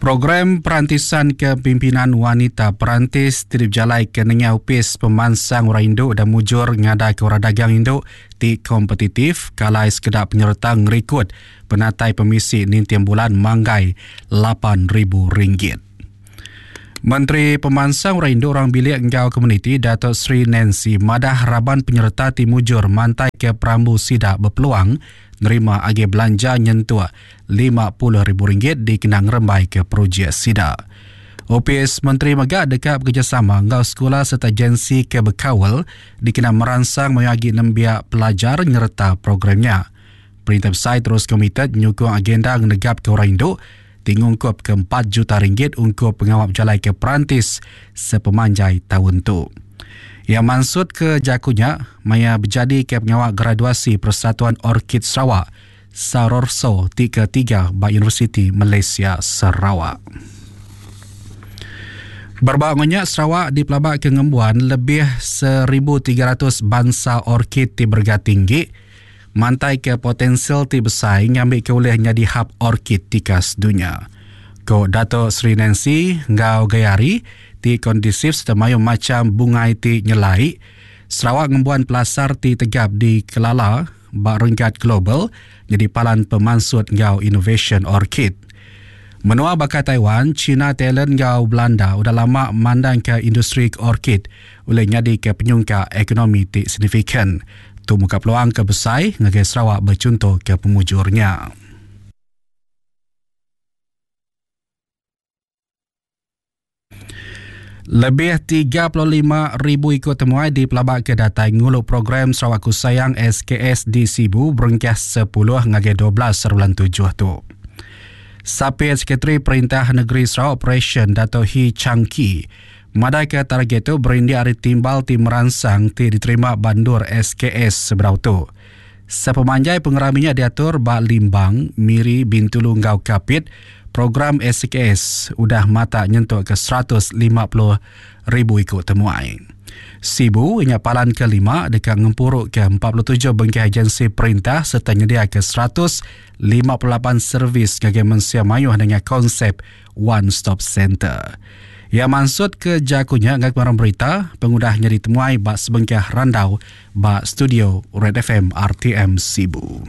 Program Perantisan Kepimpinan Wanita Perantis Tidipjalai ke Nengah Upis Pemansang Orang Induk dan mujur ngada ke orang dagang induk ti kompetitif kalai sekedar penyerta ngerikut penatai pemisi nintiam bulan manggai RM8,000. Menteri Pemansang Orang Induk Orang Bilik Engkau Komuniti Datuk Sri Nancy madah harapan penyerta ti mujur mantai ke Perambu Sidak berpeluang nerima agi belanja nyentuh RM50,000 dikenang rembai ke projek Sidak. Opis Menteri Megak dekat bekerjasama ngau sekolah serta agensi ke berkawal dikenang merangsang mayagi nembiak pelajar nyerta programnya. Perintah besar terus komited menyokong agenda negap ke orang induk tingungkup ke RM4 juta untuk pengawal jalai ke perantis sepemanjai tahun tu. Yang maksud ke jakunya, maya berjadi ke pengawal graduasi Persatuan Orkid Sarawak, Sarorso 3 Ba Universiti Malaysia Sarawak. Berbangunnya Sarawak di pelabak kengembuan lebih 1,300 bangsa orkid ti berga tinggi, mantai ke potensial ti besar ngambil ke olehnya di hub orkid tikas dunia. Ko Dato' Sri Nancy ngau gayari ti kondisif setemayu macam bunga ti nyelai, Sarawak ngembuan pelasar ti tegap di kelala bak ringkat global jadi palan pemansut ngau innovation orchid. Menua bakat Taiwan, China, Thailand ngau Belanda udah lama mandang ke industri orchid oleh nyadi ke penyungka ekonomi ti signifikan. Tu muka peluang ke besar ngagai Sarawak bercontoh ke pemujurnya. Lebih 35,000 ikut temuai di pelabak kedatai ngulu program Sarawak Ku Sayang SKS di Sibu berengkah 10 ngagai 12 bulan 7 tu. Sapit Sekretari Perintah Negeri Sarawak Operation Dato' Hee Chang Ki madai ke target tu berindi hari timbal ti merangsang ti diterima bandur SKS seberau tu. Sepemanjai pengeraminya diatur bak Limbang, Miri, Bintulu, Ngau Kapit, program SKS udah mata nyentuh ke 150,000 ikut temuai. Sibu inya palan kelima dekat ngempuruk ke 47 bengkai agensi perintah serta nyedia ke 158 servis ngagai mensia mayuh dengan konsep One Stop Center. Yang maksud ke jakunya ngak barang berita pengudahnya ditemuai bak sebengkah randau bak studio Red FM RTM Sibu.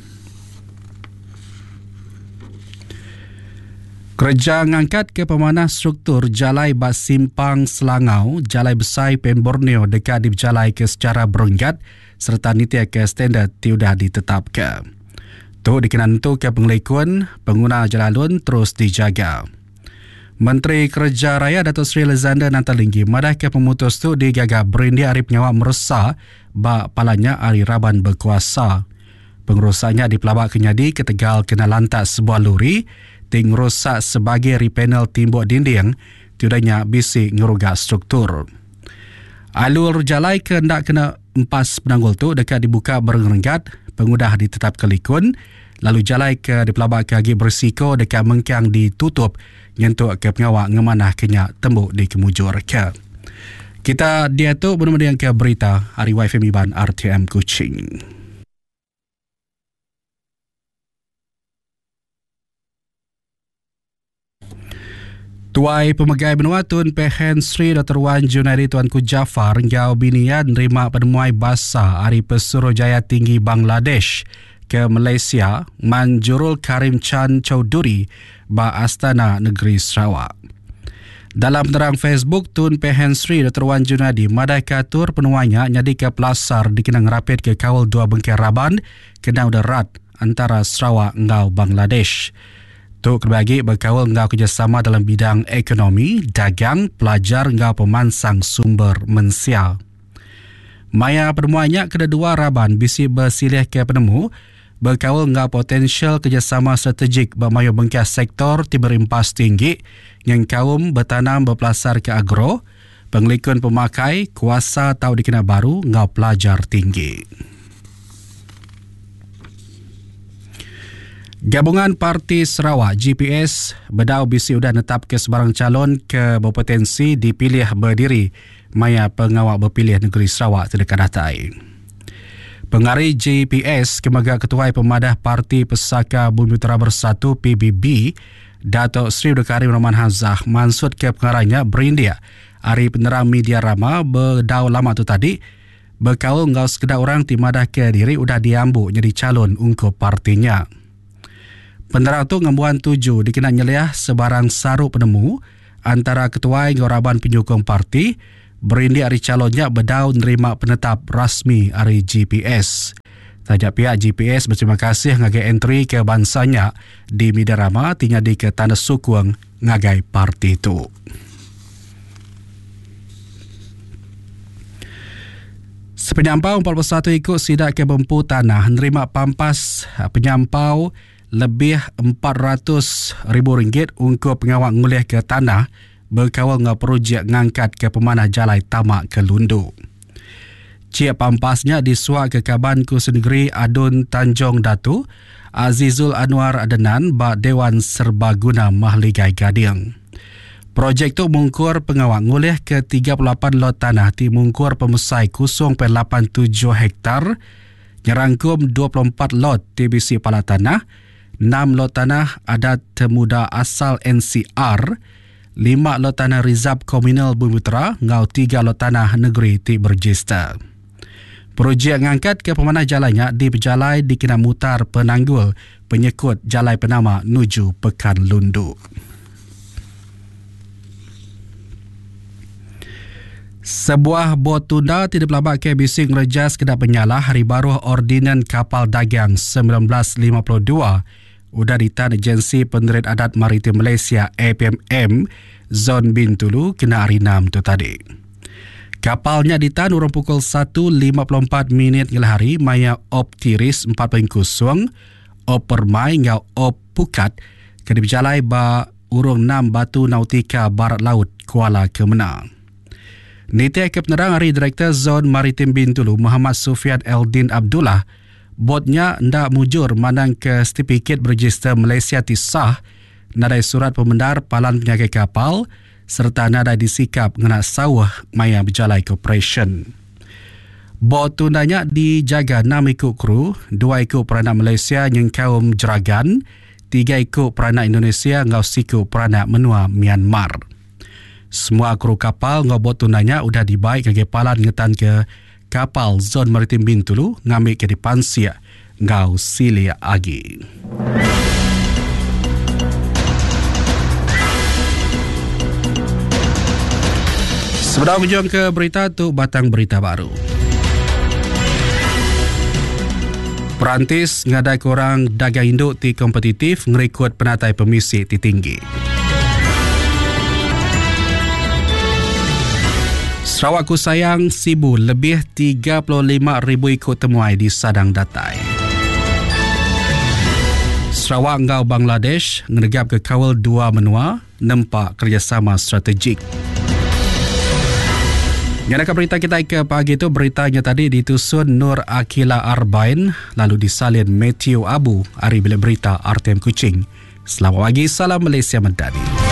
Kerja ngangkat ke pemanah struktur Jalai Bas Simpang Selangau, Jalai Besar Pen Borneo dekat diberjalai ke secara berenggat serta nitia ke standard tiudah ditetapkan. Tu dikenan tu ke pengelakon pengguna jalalun terus dijaga. Menteri Kerja Raya Datuk Seri Alexander Nantalinggi madah ke pemutus tu digagap berindi hari penyawa meresah bak palanya hari Raban berkuasa. Pengurusannya di Pelabak Kenyadi ke Tegal kena lantak sebuah lori ting rosak sebagai repanel timbuk dinding tiudahnya bisi ngeruga struktur. Alur jalai ke hendak kena empas penanggul tu dekat dibuka berenggat pengudah ditetap kelikun lalu jalai ke di Pelabak Kagi bersiko dekat mengkang ditutup nyentuk ke pengawak ngemanah kenyak tembuk di kemujur ke. Kita dia tu benar-benar ke berita hari YFM Iban RTM Kuching. Tuai Pemegai Benua Tun Pehen Sri Dr. Wan Junaidi Tuanku Jafar ngau binian nerima penemuai basa Hari Pesuruhjaya Tinggi Bangladesh ke Malaysia Manjurul Karim Chan Chowdhury ba Astana Negeri Sarawak. Dalam penerang Facebook, Tun Pehen Sri Dr. Wan Junaidi madai katur penuanya nyadi ke pelasar dikenang rapid ke kawal dua bengkai Raban kena darat antara Sarawak ngau Bangladesh. Tu kerbagi berkawal ngau kerjasama dalam bidang ekonomi, dagang, pelajar ngau pemansang sumber mensia. Maya penemuannya kedua Raban bisi bersilih ke penemu berkawal ngau potensial kerjasama strategik bermayu bengkai sektor tiberimpas tinggi yang kaum bertanam berpelasar ke agro, pengelikun pemakai, kuasa atau dikena baru ngau pelajar tinggi. Gabungan Parti Sarawak GPS bedau bisi udah netap ke sebarang calon ke berpotensi dipilih berdiri maya pengawal berpilih negeri Sarawak terdekat datai. Pengari GPS Kemaga Ketua Pemadah Parti Pesaka Bumi Utara Bersatu PBB Datuk Seri Abdul Karim Rahman Hamzah mansut ke pengarahnya berindia hari penerang media rama berdau lama tu tadi berkau ngau sekedar orang timadah ke diri udah diambu jadi calon untuk partinya. Penerang tu ngambuan 7 dikena nyeliah sebarang saru penemu antara ketua Ngoraban penyokong parti berindia hari calonnya berdau nerima penetap rasmi hari GPS. Tajak pihak GPS berterima kasih ngagai entry ke bansanya di media rama tinggal di ke tanda sukung ngagai parti itu. Penyampau 41 ikut sidak ke Bempu Tanah nerima pampas penyampau lebih RM400,000 untuk pengawal ngulih ke tanah berkawal dengan projek ngangkat ke pemanah Jalai Tamak ke Lundu. Cik pampasnya disuak ke Kaban Kursus Negeri Adun Tanjung Datu Azizul Anwar Adenan bak Dewan Serbaguna Mahligai Gading. Projek tu mungkur pengawal ngulih ke 38 lot tanah di mungkur pemusai 0.87 hektar nyerangkum 24 lot TBC Pala Tanah, 6 lot tanah adat temuda asal NCR, 5 lot tanah Rizab Komunal Bumiputera, ngau 3 lot tanah negeri ti berregister. Projek ngangkat ke pemanah jalannya di Pejalai dikena mutar penanggul penyekut Jalai Penama nuju Pekan Lundu. Sebuah bot tunda tidak pelabak ke bising rejas kedap penyalah hari baru Ordinan Kapal Dagang 1952 udah ditan Agensi Penerit Adat Maritim Malaysia APMM Zon Bintulu kena hari 6 tu tadi. Kapalnya ditan urang pukul 1.54 ngelahari maya op tiris 4.0 op permai ngau op pukat kena berjalai ba urung 6 batu nautika barat laut Kuala Kemenang. Niti ke penerang hari Direktur Zon Maritim Bintulu Muhammad Sufian Eldin Abdullah botnya ndak mujur manang ke sertifikat berregister Malaysia tisah nadai surat pemendar palan penyagai kapal serta nadai disikap ngena sawah maya berjalai corporation. Bot tundanya dijaga 6 ikut kru, 2 ikut peranak Malaysia yang kaum Jeragan, 3 ikut peranak Indonesia ngau siku peranak menua Myanmar. Semua kru kapal ngau bot tundanya udah dibaik ke palan ngetan ke kapal Zon Maritim Bintulu ngambil ke di Pansia ngau Silia Agi. Sebelum menjom ke berita tu batang berita baru. Perantis ngadai korang dagang induk ti kompetitif ngerekod penatai pemisi ti tinggi. Sarawak ku sayang Sibu lebih 35,000 ikut temuai di Sadang Datai. Sarawak ngau Bangladesh ngeregap ke kawal 2 menua nempak kerjasama strategik. Nyatakan berita kita ke pagi itu, beritanya tadi ditusun Nur Akila Arbain lalu disalin Matthew Abu hari bila berita RTM Kuching. Selamat pagi, salam Malaysia Madani.